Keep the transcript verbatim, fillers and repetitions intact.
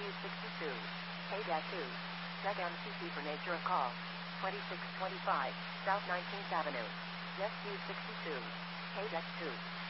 sixty-two. K two. Check M C C for nature of call. twenty-six twenty-five, South nineteenth Avenue. Yes Q sixty-two. K two.